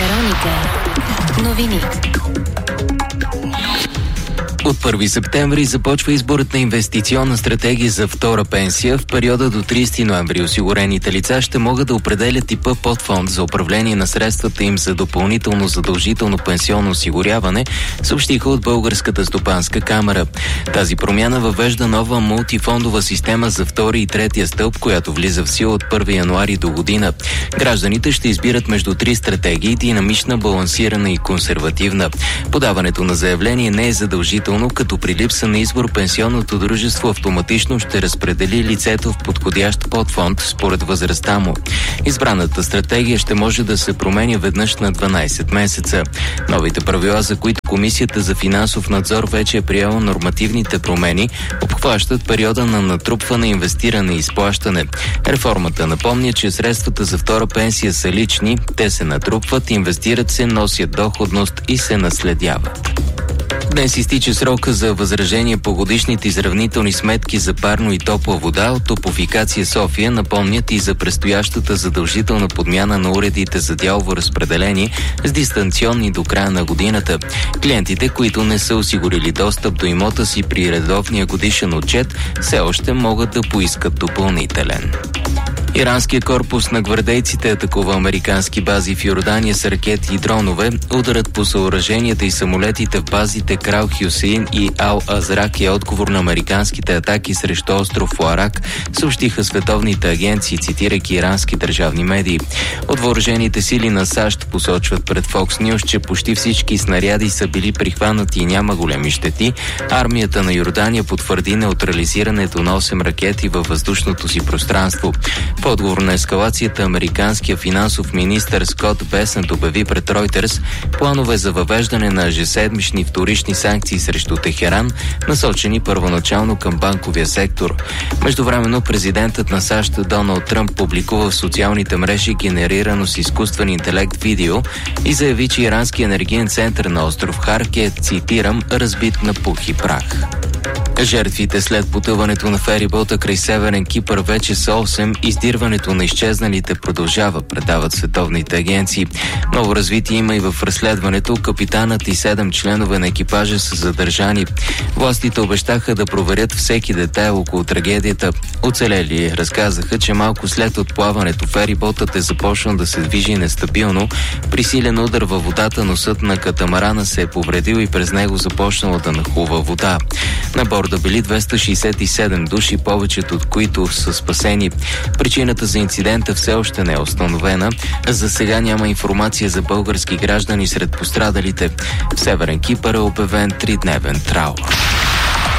Вероника. Новини. От 1 септември започва изборът на инвестиционна стратегия за втора пенсия. В периода до 30 ноември осигурените лица ще могат да определят типа подфонд за управление на средствата им за допълнително задължително пенсионно осигуряване, съобщиха от Българската стопанска камара. Тази промяна въвежда нова мултифондова система за втори и третия стълб, която влиза в сила от 1 януари до година. Гражданите ще избират между 3 стратегии: динамична, балансирана и консервативна. Подаването на заявление не е задължително, като при липса на избор пенсионното дружество автоматично ще разпредели лицето в подходящ подфонд според възрастта му. Избраната стратегия ще може да се променя веднъж на 12 месеца. Новите правила, за които Комисията за финансов надзор вече е приела нормативните промени, обхващат периода на натрупване, инвестиране и изплащане. Реформата напомня, че средствата за втора пенсия са лични, те се натрупват, инвестират се, носят доходност и се наследяват. Днес изтича срока за възражение по годишните изравнителни сметки за парно и топла вода. От Топлофикация София напомнят и за предстоящата задължителна подмяна на уредите за дялово разпределение с дистанционни до края на годината. Клиентите, които не са осигурили достъп до имота си при редовния годишен отчет, все още могат да поискат допълнителен. Иранският корпус на гвардейците атакува американски бази в Йордания с ракети и дронове. Ударът по съоръженията и самолетите в базите Крал Хюсеин и Ал Азрак е отговор на американските атаки срещу остров Уарак, съобщиха световните агенции, цитирайки ирански държавни медии. От въоръжените сили на САЩ посочват пред Fox News, че почти всички снаряди са били прихванати и няма големи щети. Армията на Йордания потвърди неутрализирането на 8 ракети във въздушното си пространство. В отговор на ескалацията, американският финансов министър Скот Бесент обяви пред Ройтерс планове за въвеждане на ежеседмични вторични санкции срещу Техеран, насочени първоначално към банковия сектор. Междувременно президентът на САЩ Доналд Тръмп публикува в социалните мрежи генерирано с изкуствен интелект видео и заяви, че ирански енергиен център на остров Харк е, цитирам, разбит на пух и прах. Жертвите след потъването на ферибота край Северен Кипър вече са 8. Издирването на изчезналите продължава, предават световните агенции. Ново развитие има и в разследването. Капитанът и 7 членове на екипажа са задържани. Властите обещаха да проверят всеки детайл около трагедията. Оцелели разказаха, че малко след отплаването фериботът е започнал да се движи нестабилно. При силен удар във водата носът на катамарана се е повредил и през него започнала да нахлува вода. На борда били 267 души, повечето от които са спасени. Причината за инцидента все още не е установена. За сега няма информация за български граждани сред пострадалите. В Северен Кипър е обявен 3-дневен траур.